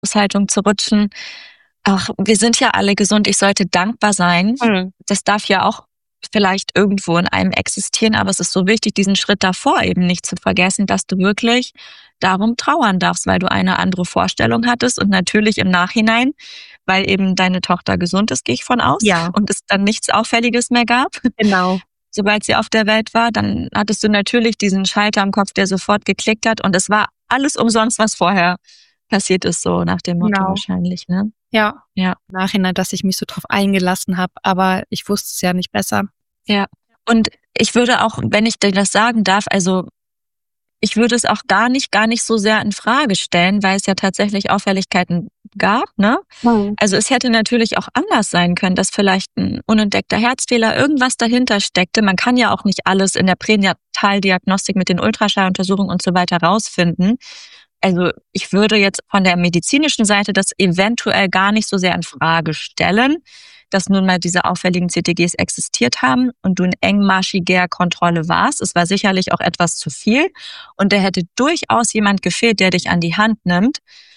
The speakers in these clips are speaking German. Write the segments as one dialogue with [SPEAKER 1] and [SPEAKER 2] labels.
[SPEAKER 1] Haltung zu rutschen. Ach, wir sind ja alle gesund, ich sollte dankbar sein. Das darf ja auch vielleicht irgendwo in einem existieren, aber es ist so wichtig, diesen Schritt davor eben nicht zu vergessen, dass du wirklich darum trauern darfst, weil du eine andere Vorstellung hattest und natürlich im Nachhinein, weil eben deine Tochter gesund ist, gehe ich von aus,
[SPEAKER 2] Ja.
[SPEAKER 1] und es dann nichts Auffälliges mehr gab.
[SPEAKER 2] Genau.
[SPEAKER 1] Sobald sie auf der Welt war, dann hattest du natürlich diesen Schalter im Kopf, der sofort geklickt hat, und es war alles umsonst, was vorher passiert ist, so nach dem Motto wahrscheinlich, ne?
[SPEAKER 2] Ja.
[SPEAKER 1] Ja.
[SPEAKER 2] Im Nachhinein, dass ich mich so drauf eingelassen habe, aber ich wusste es ja nicht besser.
[SPEAKER 1] Ja. Und ich würde auch, wenn ich dir das sagen darf, also ich würde es auch gar nicht so sehr in Frage stellen, weil es ja tatsächlich Auffälligkeiten gab, ne? Also es hätte natürlich auch anders sein können, dass vielleicht ein unentdeckter Herzfehler, irgendwas dahinter steckte. Man kann ja auch nicht alles in der Pränataldiagnostik mit den Ultraschalluntersuchungen und so weiter rausfinden. Also ich würde jetzt von der medizinischen Seite das eventuell gar nicht so sehr in Frage stellen, dass nun mal diese auffälligen CTGs existiert haben und du in engmaschiger Kontrolle warst. Es war sicherlich auch etwas zu viel und da hätte durchaus jemand gefehlt, der dich an die Hand nimmt.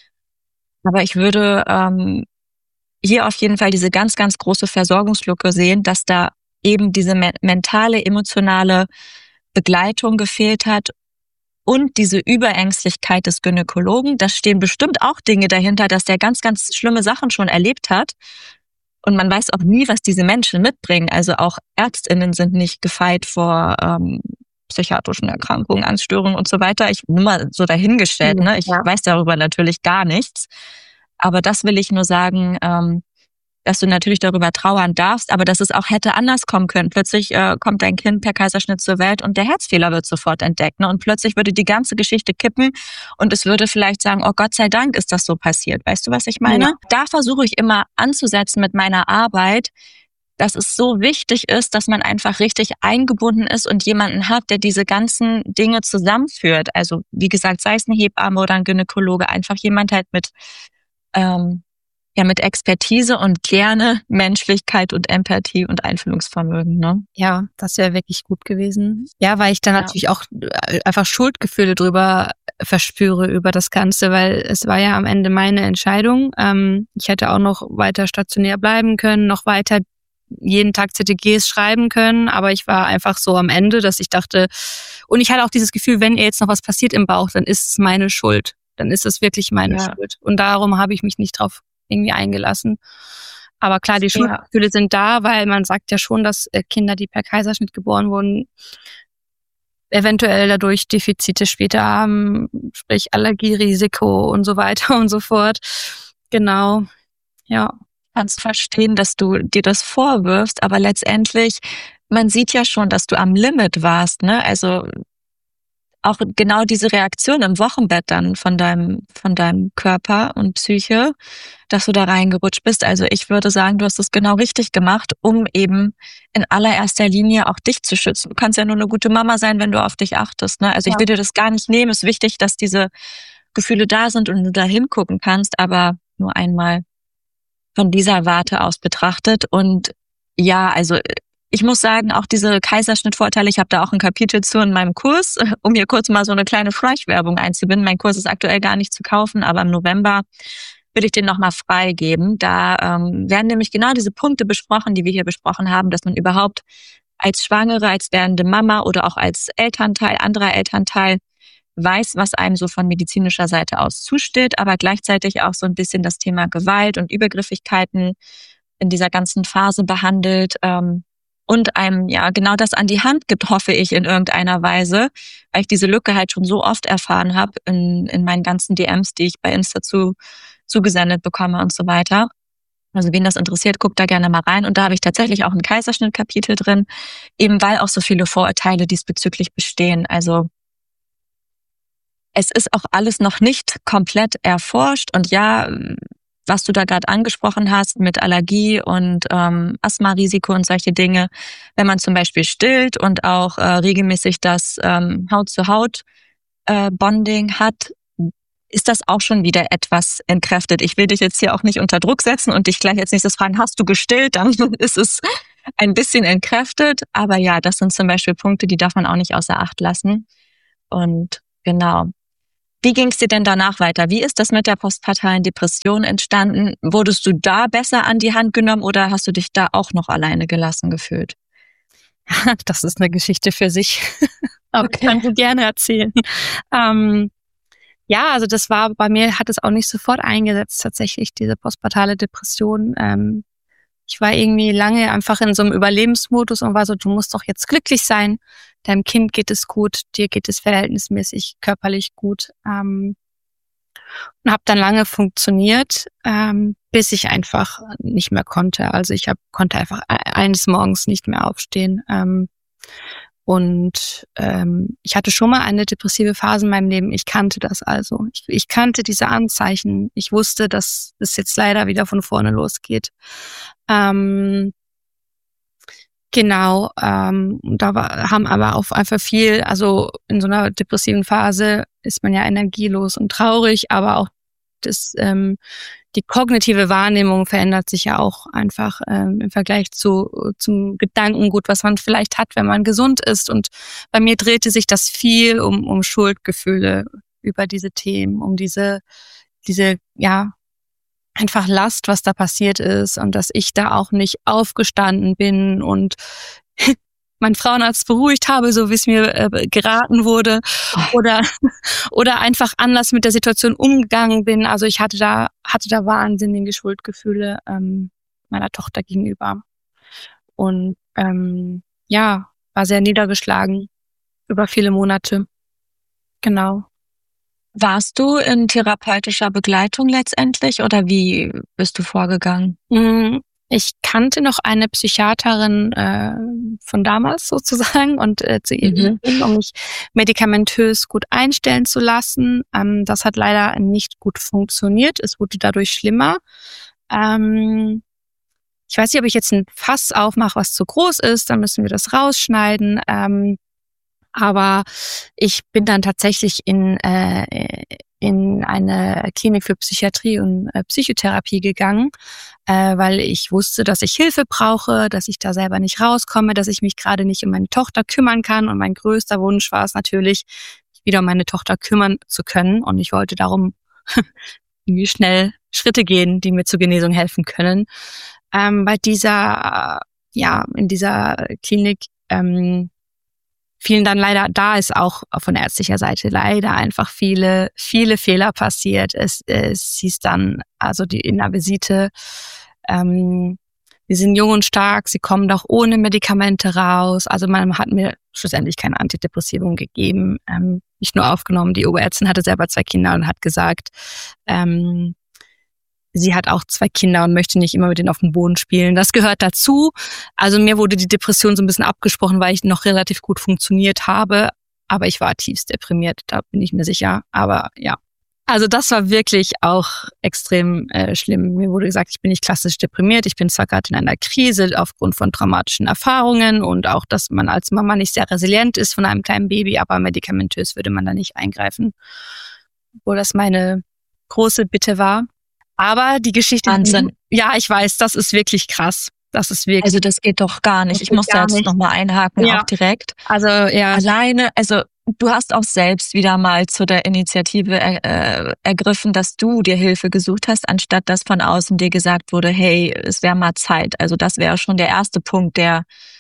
[SPEAKER 1] Aber ich würde hier auf jeden Fall diese ganz, ganz große Versorgungslücke sehen, dass da eben diese mentale, emotionale Begleitung gefehlt hat und diese Überängstlichkeit des Gynäkologen. Da stehen bestimmt auch Dinge dahinter, dass der ganz, ganz schlimme Sachen schon erlebt hat. Und man weiß auch nie, was diese Menschen mitbringen. Also auch ÄrztInnen sind nicht gefeit vor psychiatrischen Erkrankungen, Angststörungen und so weiter. Ich nur mal so dahingestellt, ne? Ich weiß darüber natürlich gar nichts. Aber das will ich nur sagen, dass du natürlich darüber trauern darfst, aber dass es auch hätte anders kommen können. Plötzlich kommt dein Kind per Kaiserschnitt zur Welt und der Herzfehler wird sofort entdeckt, ne? Und plötzlich würde die ganze Geschichte kippen und es würde vielleicht sagen, oh Gott sei Dank ist das so passiert. Weißt du, was ich meine? Ja. Da versuche ich immer anzusetzen mit meiner Arbeit, dass es so wichtig ist, dass man einfach richtig eingebunden ist und jemanden hat, der diese ganzen Dinge zusammenführt. Also wie gesagt, sei es eine Hebamme oder ein Gynäkologe, einfach jemand halt mit mit Expertise und gerne Menschlichkeit und Empathie und Einfühlungsvermögen, ne?
[SPEAKER 2] Ja, das wäre wirklich gut gewesen. Ja, weil ich dann natürlich auch einfach Schuldgefühle drüber verspüre über das Ganze, weil es war ja am Ende meine Entscheidung. Ich hätte auch noch weiter stationär bleiben können, noch weiter jeden Tag ZTGs schreiben können, aber ich war einfach so am Ende, dass ich dachte, und ich hatte auch dieses Gefühl, wenn ihr jetzt noch was passiert im Bauch, dann ist es meine Schuld. Dann ist es wirklich meine Schuld. Und darum habe ich mich nicht drauf irgendwie eingelassen. Aber klar, die Schuldgefühle sind da, weil man sagt ja schon, dass Kinder, die per Kaiserschnitt geboren wurden, eventuell dadurch Defizite später haben, sprich Allergierisiko und so weiter und so fort. Genau, ja.
[SPEAKER 1] Kannst verstehen, dass du dir das vorwirfst, aber letztendlich, man sieht ja schon, dass du am Limit warst, ne? Also auch genau diese Reaktion im Wochenbett dann von deinem Körper und Psyche, dass du da reingerutscht bist. Also ich würde sagen, du hast es genau richtig gemacht, um eben in allererster Linie auch dich zu schützen. Du kannst ja nur eine gute Mama sein, wenn du auf dich achtest, ne? Also ich will dir das gar nicht nehmen. Es ist wichtig, dass diese Gefühle da sind und du da hingucken kannst, aber nur einmal von dieser Warte aus betrachtet. Und ja, also ich muss sagen, auch diese Kaiserschnittvorteile, ich habe da auch ein Kapitel zu in meinem Kurs, um hier kurz mal so eine kleine Schleichwerbung einzubinden. Mein Kurs ist aktuell gar nicht zu kaufen, aber im November will ich den nochmal freigeben. Da werden nämlich genau diese Punkte besprochen, die wir hier besprochen haben, dass man überhaupt als Schwangere, als werdende Mama oder auch als Elternteil, anderer Elternteil weiß, was einem so von medizinischer Seite aus zusteht, aber gleichzeitig auch so ein bisschen das Thema Gewalt und Übergriffigkeiten in dieser ganzen Phase behandelt. Und einem genau das an die Hand gibt, hoffe ich, in irgendeiner Weise, weil ich diese Lücke halt schon so oft erfahren habe in meinen ganzen DMs, die ich bei Insta zugesendet bekomme und so weiter. Also wen das interessiert, guckt da gerne mal rein. Und da habe ich tatsächlich auch ein Kaiserschnittkapitel drin, eben weil auch so viele Vorurteile diesbezüglich bestehen. Also es ist auch alles noch nicht komplett erforscht. Und ja, was du da gerade angesprochen hast mit Allergie und Asthmarisiko und solche Dinge, wenn man zum Beispiel stillt und auch regelmäßig das Haut-zu-Haut-Bonding hat, ist das auch schon wieder etwas entkräftet. Ich will dich jetzt hier auch nicht unter Druck setzen und dich gleich als nächstes fragen, hast du gestillt? Dann ist es ein bisschen entkräftet. Aber ja, das sind zum Beispiel Punkte, die darf man auch nicht außer Acht lassen. Und genau. Wie ging es dir denn danach weiter? Wie ist das mit der postpartalen Depression entstanden? Wurdest du da besser an die Hand genommen oder hast du dich da auch noch alleine gelassen gefühlt?
[SPEAKER 2] Das ist eine Geschichte für sich. Aber
[SPEAKER 1] Okay.
[SPEAKER 2] ich kann sie gerne erzählen. Ja, also das war, bei mir hat es auch nicht sofort eingesetzt, tatsächlich, diese postpartale Depression. Ich war irgendwie lange einfach in so einem Überlebensmodus und war so, du musst doch jetzt glücklich sein. Deinem Kind geht es gut, dir geht es verhältnismäßig körperlich gut. Und habe dann lange funktioniert, bis ich einfach nicht mehr konnte. Also ich konnte einfach eines Morgens nicht mehr aufstehen. Und ich hatte schon mal eine depressive Phase in meinem Leben. Ich kannte das also. Ich kannte diese Anzeichen. Ich wusste, dass es jetzt leider wieder von vorne losgeht. Genau, haben aber auch einfach viel, also in so einer depressiven Phase ist man ja energielos und traurig, aber auch die kognitive Wahrnehmung verändert sich ja auch einfach im Vergleich zum Gedankengut, was man vielleicht hat, wenn man gesund ist. Und bei mir drehte sich das viel um Schuldgefühle über diese Themen, um diese ja einfach Last, was da passiert ist und dass ich da auch nicht aufgestanden bin und meinen Frauenarzt beruhigt habe, so wie es mir geraten wurde, oder einfach anders mit der Situation umgegangen bin. Also ich hatte da wahnsinnige Schuldgefühle meiner Tochter gegenüber und ja, war sehr niedergeschlagen über viele Monate. Genau.
[SPEAKER 1] Warst du in therapeutischer Begleitung letztendlich oder wie bist du vorgegangen?
[SPEAKER 2] Ich kannte noch eine Psychiaterin von damals sozusagen und zu ihr ging, um mich medikamentös gut einstellen zu lassen. Das hat leider nicht gut funktioniert. Es wurde dadurch schlimmer. Ich weiß nicht, ob ich jetzt ein Fass aufmache, was zu groß ist. Dann müssen wir das rausschneiden. Aber ich bin dann tatsächlich in eine Klinik für Psychiatrie und Psychotherapie gegangen, weil ich wusste, dass ich Hilfe brauche, dass ich da selber nicht rauskomme, dass ich mich gerade nicht um meine Tochter kümmern kann. Und mein größter Wunsch war es natürlich, wieder um meine Tochter kümmern zu können. Und ich wollte darum irgendwie schnell Schritte gehen, die mir zur Genesung helfen können. In dieser Klinik fielen dann leider, da ist auch von ärztlicher Seite leider einfach viele Fehler passiert. Es hieß dann, also in der Visite, sie sind jung und stark, sie kommen doch ohne Medikamente raus. Also man hat mir schlussendlich keine Antidepressivum gegeben, nicht nur aufgenommen. Die Oberärztin hatte selber 2 Kinder und hat gesagt, sie hat auch 2 Kinder und möchte nicht immer mit denen auf dem Boden spielen. Das gehört dazu. Also mir wurde die Depression so ein bisschen abgesprochen, weil ich noch relativ gut funktioniert habe. Aber ich war tiefst deprimiert, da bin ich mir sicher. Aber ja, also das war wirklich auch extrem schlimm. Mir wurde gesagt, ich bin nicht klassisch deprimiert. Ich bin zwar gerade in einer Krise aufgrund von traumatischen Erfahrungen und auch, dass man als Mama nicht sehr resilient ist von einem kleinen Baby, aber medikamentös würde man da nicht eingreifen. Obwohl das meine große Bitte war. Aber die Geschichte...
[SPEAKER 1] Wahnsinn.
[SPEAKER 2] Ja, ich weiß, das ist wirklich krass. Das ist wirklich...
[SPEAKER 1] Also das geht doch gar nicht. Ich muss da jetzt nochmal einhaken, auch direkt.
[SPEAKER 2] Also ja.
[SPEAKER 1] Alleine, also du hast auch selbst wieder mal zu der Initiative ergriffen, dass du dir Hilfe gesucht hast, anstatt dass von außen dir gesagt wurde, hey, es wäre mal Zeit. Also das wäre schon der erste Punkt, der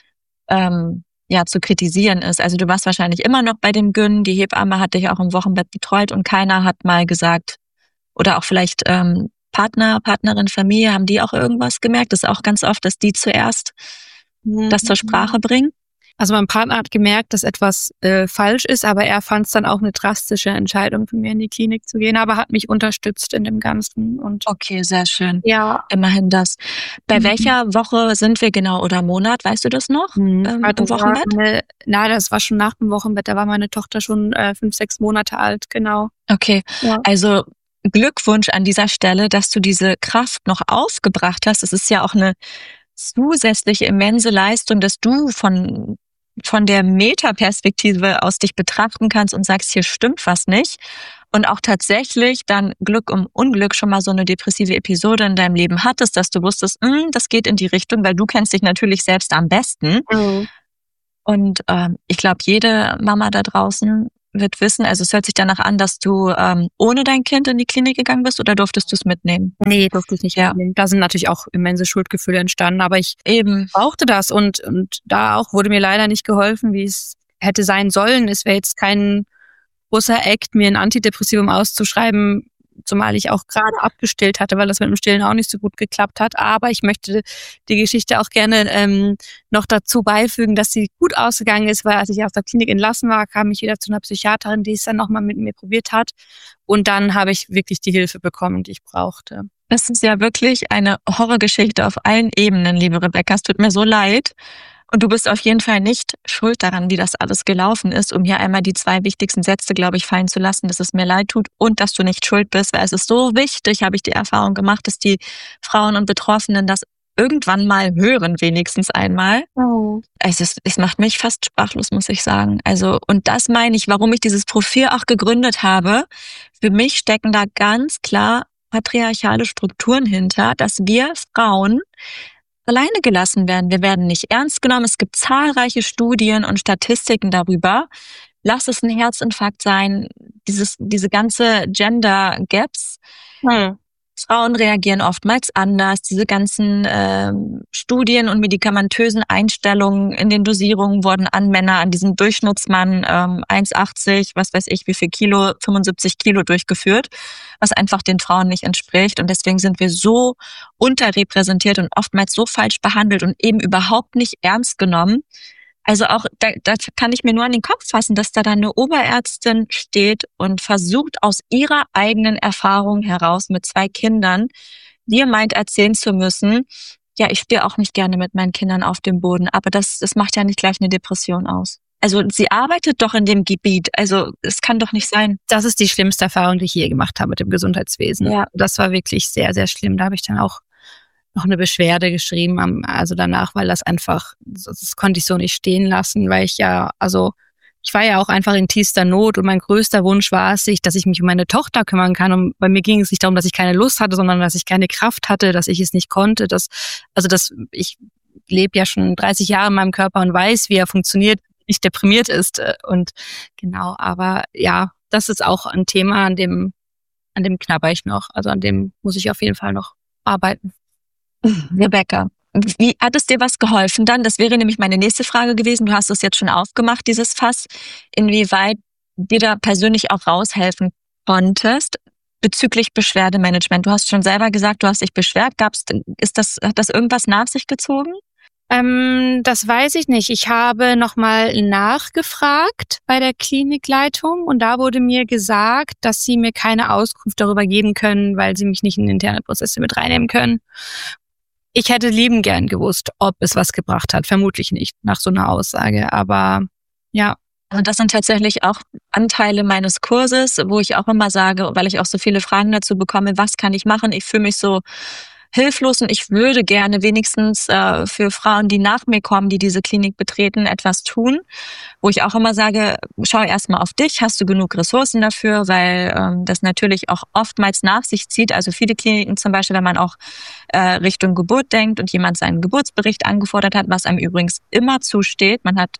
[SPEAKER 1] zu kritisieren ist. Also du warst wahrscheinlich immer noch bei dem Gyn, die Hebamme hat dich auch im Wochenbett betreut und keiner hat mal gesagt, oder auch vielleicht Partnerin, Familie, haben die auch irgendwas gemerkt? Das ist auch ganz oft, dass die zuerst das zur Sprache bringen.
[SPEAKER 2] Also mein Partner hat gemerkt, dass etwas falsch ist, aber er fand es dann auch eine drastische Entscheidung, für mich in die Klinik zu gehen, aber hat mich unterstützt in dem Ganzen. Und
[SPEAKER 1] okay, sehr schön.
[SPEAKER 2] Ja.
[SPEAKER 1] Immerhin das. Bei welcher Woche sind wir genau oder Monat? Weißt du das noch? Im Wochenbett?
[SPEAKER 2] Das war schon nach dem Wochenbett. Da war meine Tochter schon 5-6 Monate alt, genau.
[SPEAKER 1] Okay, ja. Also Glückwunsch an dieser Stelle, dass du diese Kraft noch aufgebracht hast. Es ist ja auch eine zusätzliche immense Leistung, dass du von der Metaperspektive aus dich betrachten kannst und sagst, hier stimmt was nicht. Und auch tatsächlich dann Glück um Unglück schon mal so eine depressive Episode in deinem Leben hattest, dass du wusstest, das geht in die Richtung, weil du kennst dich natürlich selbst am besten. Und ich glaube, jede Mama da draußen wird wissen, also es hört sich danach an, dass du ohne dein Kind in die Klinik gegangen bist oder durftest du es mitnehmen?
[SPEAKER 2] Nee, durfte ich nicht mitnehmen. Da sind natürlich auch immense Schuldgefühle entstanden, aber ich brauchte das und da auch wurde mir leider nicht geholfen, wie es hätte sein sollen. Es wäre jetzt kein großer Act, mir ein Antidepressivum auszuschreiben, zumal ich auch gerade abgestillt hatte, weil das mit dem Stillen auch nicht so gut geklappt hat. Aber ich möchte die Geschichte auch gerne noch dazu beifügen, dass sie gut ausgegangen ist, weil als ich aus der Klinik entlassen war, kam ich wieder zu einer Psychiaterin, die es dann nochmal mit mir probiert hat. Und dann habe ich wirklich die Hilfe bekommen, die ich brauchte.
[SPEAKER 1] Das ist ja wirklich eine Horrorgeschichte auf allen Ebenen, liebe Rebecca. Es tut mir so leid. Und du bist auf jeden Fall nicht schuld daran, wie das alles gelaufen ist, um hier einmal die 2 wichtigsten Sätze, glaube ich, fallen zu lassen, dass es mir leid tut und dass du nicht schuld bist, weil es ist so wichtig, habe ich die Erfahrung gemacht, dass die Frauen und Betroffenen das irgendwann mal hören, wenigstens einmal.
[SPEAKER 2] Oh.
[SPEAKER 1] Also es macht mich fast sprachlos, muss ich sagen. Also, und das meine ich, warum ich dieses Profil auch gegründet habe. Für mich stecken da ganz klar patriarchale Strukturen hinter, dass wir Frauen alleine gelassen werden. Wir werden nicht ernst genommen. Es gibt zahlreiche Studien und Statistiken darüber. Lass es ein Herzinfarkt sein, diese ganze Gender Gaps. Frauen reagieren oftmals anders. Diese ganzen Studien und medikamentösen Einstellungen in den Dosierungen wurden an Männer, an diesen Durchschnittsmann 1,80, was weiß ich, wie viel Kilo, 75 Kilo durchgeführt, was einfach den Frauen nicht entspricht. Und deswegen sind wir so unterrepräsentiert und oftmals so falsch behandelt und eben überhaupt nicht ernst genommen. Also auch, da kann ich mir nur an den Kopf fassen, dass da dann eine Oberärztin steht und versucht, aus ihrer eigenen Erfahrung heraus mit 2 Kindern, dir meint erzählen zu müssen, ja, ich stehe auch nicht gerne mit meinen Kindern auf dem Boden, aber das macht ja nicht gleich eine Depression aus. Also sie arbeitet doch in dem Gebiet, also es kann doch nicht sein.
[SPEAKER 2] Das ist die schlimmste Erfahrung, die ich je gemacht habe mit dem Gesundheitswesen.
[SPEAKER 1] Ja.
[SPEAKER 2] Das war wirklich sehr, sehr schlimm. Da habe ich dann auch noch eine Beschwerde geschrieben, also danach, weil das einfach, das konnte ich so nicht stehen lassen, weil ich war ja auch einfach in tiefster Not und mein größter Wunsch war es, dass ich mich um meine Tochter kümmern kann. Und bei mir ging es nicht darum, dass ich keine Lust hatte, sondern dass ich keine Kraft hatte, dass ich es nicht konnte. Ich lebe ja schon 30 Jahre in meinem Körper und weiß, wie er funktioniert, nicht deprimiert ist. Und genau, aber ja, das ist auch ein Thema, an dem knabber ich noch. Also an dem muss ich auf jeden Fall noch arbeiten.
[SPEAKER 1] Rebecca, wie hat es dir was geholfen dann? Das wäre nämlich meine nächste Frage gewesen. Du hast es jetzt schon aufgemacht, dieses Fass. Inwieweit dir da persönlich auch raushelfen konntest bezüglich Beschwerdemanagement? Du hast schon selber gesagt, du hast dich beschwert. Hat das irgendwas nach sich gezogen?
[SPEAKER 2] Das weiß ich nicht. Ich habe nochmal nachgefragt bei der Klinikleitung und da wurde mir gesagt, dass sie mir keine Auskunft darüber geben können, weil sie mich nicht in interne Prozesse mit reinnehmen können. Ich hätte liebend gern gewusst, ob es was gebracht hat. Vermutlich nicht nach so einer Aussage, aber ja.
[SPEAKER 1] Also das sind tatsächlich auch Anteile meines Kurses, wo ich auch immer sage, weil ich auch so viele Fragen dazu bekomme, was kann ich machen? Ich fühle mich so hilflos und ich würde gerne wenigstens für Frauen, die nach mir kommen, die diese Klinik betreten, etwas tun, wo ich auch immer sage, schau erstmal auf dich, hast du genug Ressourcen dafür, weil das natürlich auch oftmals nach sich zieht. Also viele Kliniken zum Beispiel, wenn man auch Richtung Geburt denkt und jemand seinen Geburtsbericht angefordert hat, was einem übrigens immer zusteht,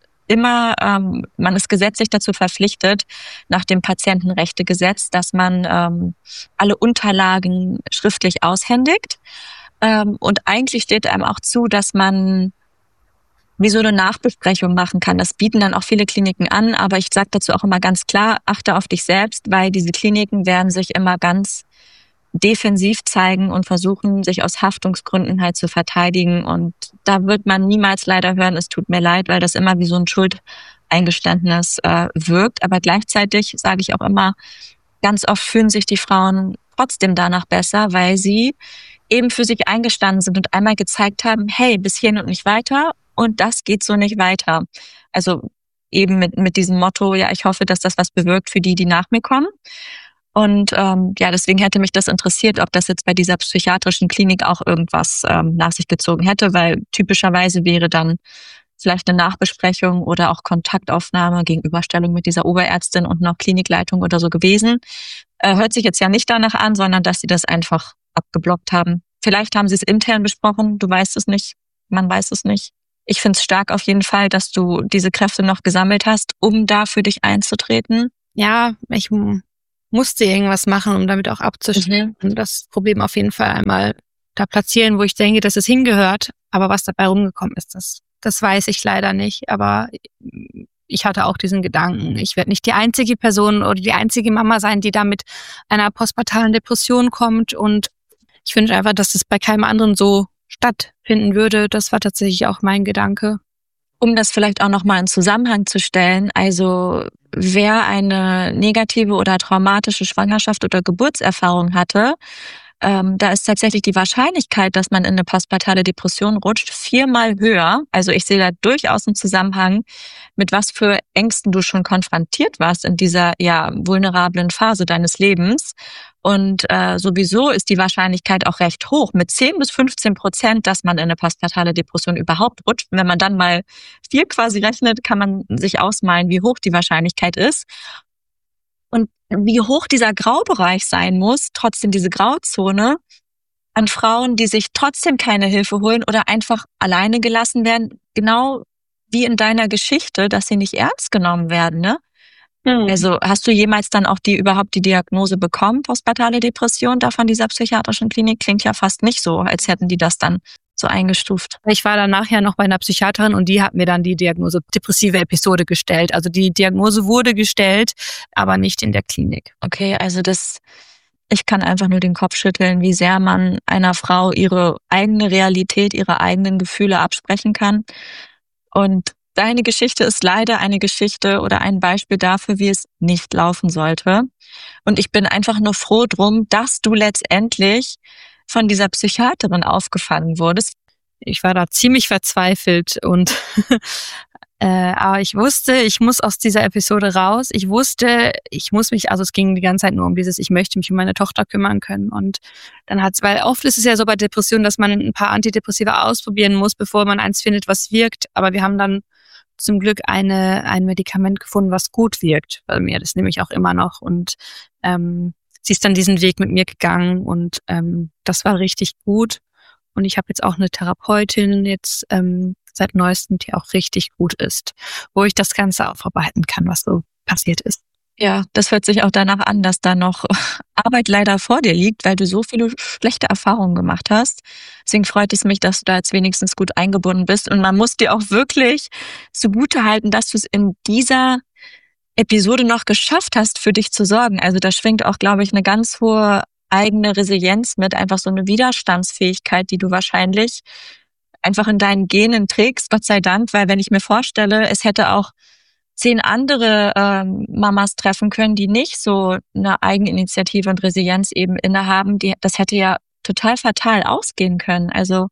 [SPEAKER 1] man ist gesetzlich dazu verpflichtet, nach dem Patientenrechtegesetz, dass man alle Unterlagen schriftlich aushändigt. Und eigentlich steht einem auch zu, dass man wie so eine Nachbesprechung machen kann. Das bieten dann auch viele Kliniken an, aber ich sage dazu auch immer ganz klar, achte auf dich selbst, weil diese Kliniken werden sich immer ganz defensiv zeigen und versuchen, sich aus Haftungsgründen halt zu verteidigen. Und da wird man niemals leider hören, es tut mir leid, weil das immer wie so ein Schuldeingeständnis wirkt. Aber gleichzeitig sage ich auch immer, ganz oft fühlen sich die Frauen trotzdem danach besser, weil sie eben für sich eingestanden sind und einmal gezeigt haben, hey, bis hierhin und nicht weiter und das geht so nicht weiter. Also eben mit diesem Motto, ja, ich hoffe, dass das was bewirkt für die nach mir kommen. Und deswegen hätte mich das interessiert, ob das jetzt bei dieser psychiatrischen Klinik auch irgendwas nach sich gezogen hätte, weil typischerweise wäre dann vielleicht eine Nachbesprechung oder auch Kontaktaufnahme, Gegenüberstellung mit dieser Oberärztin und noch Klinikleitung oder so gewesen. Hört sich jetzt ja nicht danach an, sondern dass sie das einfach abgeblockt haben. Vielleicht haben sie es intern besprochen, du weißt es nicht, man weiß es nicht. Ich finde es stark auf jeden Fall, dass du diese Kräfte noch gesammelt hast, um da für dich einzutreten.
[SPEAKER 2] ich musste irgendwas machen, um damit auch abzustellen. Und das Problem auf jeden Fall einmal da platzieren, wo ich denke, dass es hingehört. Aber was dabei rumgekommen ist, das weiß ich leider nicht. Aber ich hatte auch diesen Gedanken, ich werde nicht die einzige Person oder die einzige Mama sein, die da mit einer postpartalen Depression kommt. Und ich wünsche einfach, dass es bei keinem anderen so stattfinden würde. Das war tatsächlich auch mein Gedanke.
[SPEAKER 1] Um das vielleicht auch nochmal in Zusammenhang zu stellen, also wer eine negative oder traumatische Schwangerschaft oder Geburtserfahrung hatte, da ist tatsächlich die Wahrscheinlichkeit, dass man in eine postpartale Depression rutscht, 4-mal höher. Also ich sehe da durchaus einen Zusammenhang, mit was für Ängsten du schon konfrontiert warst in dieser vulnerablen Phase deines Lebens. Und sowieso ist die Wahrscheinlichkeit auch recht hoch, mit 10-15%, dass man in eine postpartale Depression überhaupt rutscht. Wenn man dann mal 4 quasi rechnet, kann man sich ausmalen, wie hoch die Wahrscheinlichkeit ist. Und wie hoch dieser Graubereich sein muss, trotzdem diese Grauzone, an Frauen, die sich trotzdem keine Hilfe holen oder einfach alleine gelassen werden, genau wie in deiner Geschichte, dass sie nicht ernst genommen werden, ne? Also hast du jemals dann auch überhaupt die Diagnose bekommen, postpartale Depression, da von dieser psychiatrischen Klinik? Klingt ja fast nicht so, als hätten die das dann so eingestuft.
[SPEAKER 2] Ich war dann nachher noch bei einer Psychiaterin und die hat mir dann die Diagnose depressive Episode gestellt. Also die Diagnose wurde gestellt, aber nicht in der Klinik.
[SPEAKER 1] Okay, also ich kann einfach nur den Kopf schütteln, wie sehr man einer Frau ihre eigene Realität, ihre eigenen Gefühle absprechen kann. Und deine Geschichte ist leider eine Geschichte oder ein Beispiel dafür, wie es nicht laufen sollte. Und ich bin einfach nur froh drum, dass du letztendlich von dieser Psychiaterin aufgefangen wurdest.
[SPEAKER 2] Ich war da ziemlich verzweifelt und aber ich wusste, ich muss aus dieser Episode raus. Ich wusste, ich muss mich, also es ging die ganze Zeit nur um dieses, ich möchte mich um meine Tochter kümmern können. Und dann weil oft ist es ja so bei Depressionen, dass man ein paar Antidepressiva ausprobieren muss, bevor man eins findet, was wirkt. Aber wir haben dann zum Glück ein Medikament gefunden, was gut wirkt bei mir. Das nehme ich auch immer noch. Und sie ist dann diesen Weg mit mir gegangen und das war richtig gut. Und ich habe jetzt auch eine Therapeutin jetzt seit neuestem, die auch richtig gut ist, wo ich das Ganze aufarbeiten kann, was so passiert ist.
[SPEAKER 1] Ja, das hört sich auch danach an, dass da noch Arbeit leider vor dir liegt, weil du so viele schlechte Erfahrungen gemacht hast. Deswegen freut es mich, dass du da jetzt wenigstens gut eingebunden bist. Und man muss dir auch wirklich zugutehalten, dass du es in dieser Episode noch geschafft hast, für dich zu sorgen. Also da schwingt auch, glaube ich, eine ganz hohe eigene Resilienz mit, einfach so eine Widerstandsfähigkeit, die du wahrscheinlich einfach in deinen Genen trägst, Gott sei Dank, weil wenn ich mir vorstelle, es hätte auch 10 andere Mamas treffen können, die nicht so eine Eigeninitiative und Resilienz eben innehaben, das hätte ja total fatal ausgehen können. Also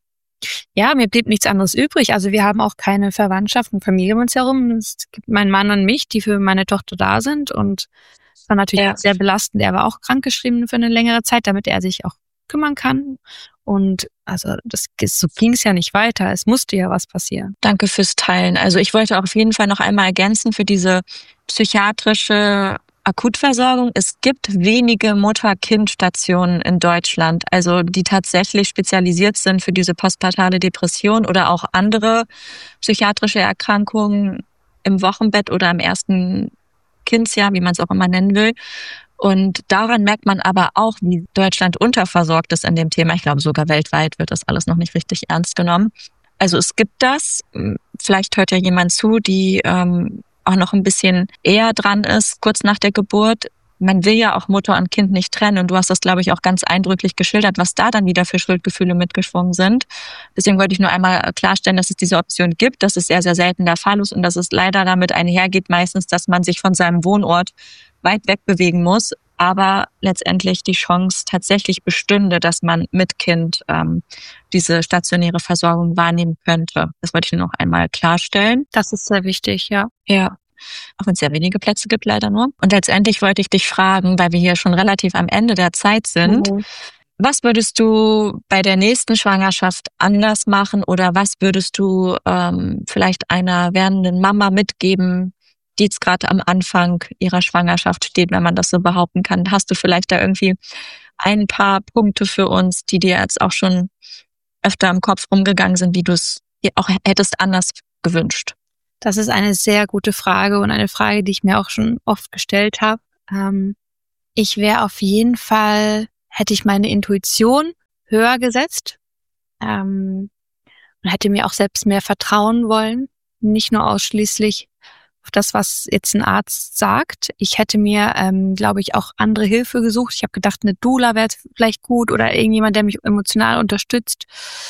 [SPEAKER 2] ja, mir blieb nichts anderes übrig. Also wir haben auch keine Verwandtschaft und Familie um uns herum. Es gibt meinen Mann und mich, die für meine Tochter da sind. Und es war natürlich sehr belastend. Er war auch krankgeschrieben für eine längere Zeit, damit er sich auch kümmern kann. Und also so ging es ja nicht weiter. Es musste ja was passieren.
[SPEAKER 1] Danke fürs Teilen. Also ich wollte auf jeden Fall noch einmal ergänzen für diese psychiatrische Akutversorgung. Es gibt wenige Mutter-Kind-Stationen in Deutschland, also die tatsächlich spezialisiert sind für diese postpartale Depression oder auch andere psychiatrische Erkrankungen im Wochenbett oder im ersten Kindsjahr, wie man es auch immer nennen will. Und daran merkt man aber auch, wie Deutschland unterversorgt ist in dem Thema. Ich glaube, sogar weltweit wird das alles noch nicht richtig ernst genommen. Also es gibt das. Vielleicht hört ja jemand zu, die auch noch ein bisschen eher dran ist, kurz nach der Geburt. Man will ja auch Mutter und Kind nicht trennen. Und du hast das, glaube ich, auch ganz eindrücklich geschildert, was da dann wieder für Schuldgefühle mitgeschwungen sind. Deswegen wollte ich nur einmal klarstellen, dass es diese Option gibt, dass es sehr, sehr selten der Fall ist und dass es leider damit einhergeht meistens, dass man sich von seinem Wohnort weit weg bewegen muss, aber letztendlich die Chance tatsächlich bestünde, dass man mit Kind diese stationäre Versorgung wahrnehmen könnte. Das wollte ich nur noch einmal klarstellen.
[SPEAKER 2] Das ist sehr wichtig, ja.
[SPEAKER 1] Ja, auch wenn es sehr wenige Plätze gibt, leider nur. Und letztendlich wollte ich dich fragen, weil wir hier schon relativ am Ende der Zeit sind, was würdest du bei der nächsten Schwangerschaft anders machen oder was würdest du vielleicht einer werdenden Mama mitgeben, die jetzt gerade am Anfang ihrer Schwangerschaft steht, wenn man das so behaupten kann? Hast du vielleicht da irgendwie ein paar Punkte für uns, die dir jetzt auch schon öfter im Kopf rumgegangen sind, wie du es dir auch hättest anders gewünscht?
[SPEAKER 2] Das ist eine sehr gute Frage und eine Frage, die ich mir auch schon oft gestellt habe. Ich wäre auf jeden Fall, hätte ich meine Intuition höher gesetzt und hätte mir auch selbst mehr vertrauen wollen, nicht nur ausschließlich auf das, was jetzt ein Arzt sagt. Ich hätte mir, glaube ich, auch andere Hilfe gesucht. Ich habe gedacht, eine Doula wäre vielleicht gut oder irgendjemand, der mich emotional unterstützt.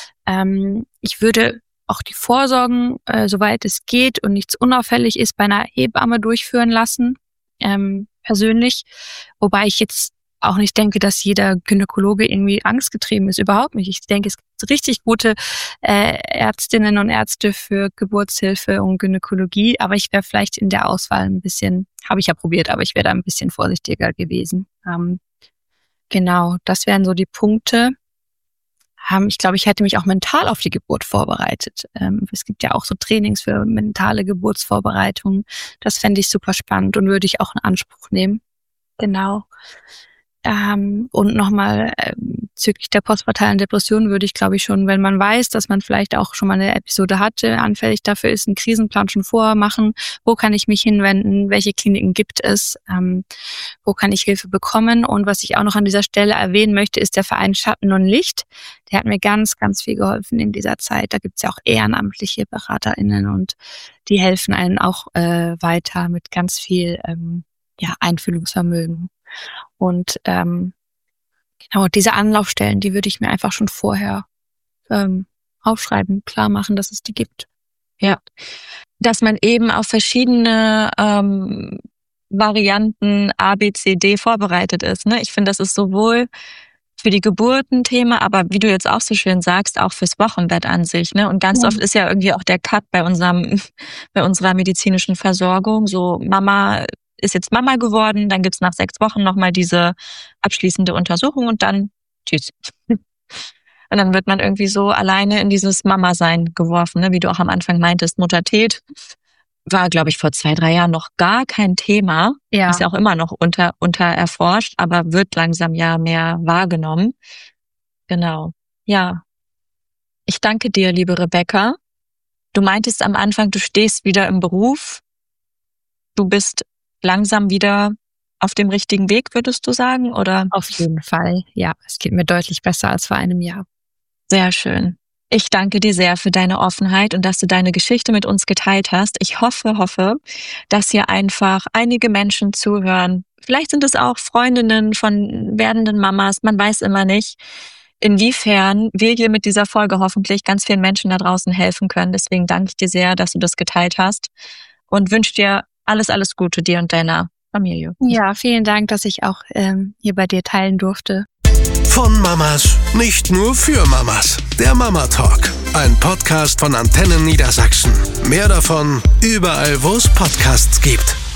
[SPEAKER 2] Ich würde auch die Vorsorgen, soweit es geht und nichts unauffällig ist, bei einer Hebamme durchführen lassen, persönlich. Wobei ich jetzt auch nicht denke, dass jeder Gynäkologe irgendwie angstgetrieben ist. Überhaupt nicht. Ich denke, es gibt richtig gute Ärztinnen und Ärzte für Geburtshilfe und Gynäkologie. Aber ich wäre vielleicht in der Auswahl ein bisschen, habe ich ja probiert, aber ich wäre da ein bisschen vorsichtiger gewesen. Genau, das wären so die Punkte. Ich glaube, ich hätte mich auch mental auf die Geburt vorbereitet. Es gibt ja auch so Trainings für mentale Geburtsvorbereitung. Das fände ich super spannend und würde ich auch in Anspruch nehmen. Genau. Und nochmal bezüglich der postpartalen Depression würde ich, glaube ich, schon, wenn man weiß, dass man vielleicht auch schon mal eine Episode hatte, anfällig dafür ist, einen Krisenplan schon vorher machen. Wo kann ich mich hinwenden? Welche Kliniken gibt es? Wo kann ich Hilfe bekommen? Und was ich auch noch an dieser Stelle erwähnen möchte, ist der Verein Schatten und Licht. Der hat mir ganz, ganz viel geholfen in dieser Zeit. Da gibt's ja auch ehrenamtliche BeraterInnen und die helfen einem auch weiter mit ganz viel Einfühlungsvermögen. Und genau, diese Anlaufstellen, die würde ich mir einfach schon vorher aufschreiben, klar machen, dass es die gibt.
[SPEAKER 1] Ja, dass man eben auf verschiedene Varianten A, B, C, D vorbereitet ist. Ne? Ich finde, das ist sowohl für die Geburt ein Thema, aber wie du jetzt auch so schön sagst, auch fürs Wochenbett an sich. Ne? Und ganz oft ist ja irgendwie auch der Cut bei unserer medizinischen Versorgung. So, Mama ist jetzt Mama geworden, dann gibt's nach 6 Wochen nochmal diese abschließende Untersuchung und dann tschüss. Und dann wird man irgendwie so alleine in dieses Mama-Sein geworfen, ne? Wie du auch am Anfang meintest, Muttertät war, glaube ich, vor 2-3 Jahren noch gar kein Thema. Ja. Ist ja auch immer noch unter erforscht, aber wird langsam ja mehr wahrgenommen. Genau. Ja. Ich danke dir, liebe Rebecca. Du meintest am Anfang, du stehst wieder im Beruf. Du bist langsam wieder auf dem richtigen Weg, würdest du sagen, oder?
[SPEAKER 2] Auf jeden Fall, ja. Es geht mir deutlich besser als vor einem Jahr.
[SPEAKER 1] Sehr schön. Ich danke dir sehr für deine Offenheit und dass du deine Geschichte mit uns geteilt hast. Ich hoffe, dass hier einfach einige Menschen zuhören. Vielleicht sind es auch Freundinnen von werdenden Mamas, man weiß immer nicht, inwiefern wir hier mit dieser Folge hoffentlich ganz vielen Menschen da draußen helfen können. Deswegen danke ich dir sehr, dass du das geteilt hast und wünsche dir alles Gute dir und deiner Familie.
[SPEAKER 2] Ja, vielen Dank, dass ich auch hier bei dir teilen durfte.
[SPEAKER 3] Von Mamas, nicht nur für Mamas. Der Mama Talk, ein Podcast von Antennen Niedersachsen. Mehr davon überall, wo es Podcasts gibt.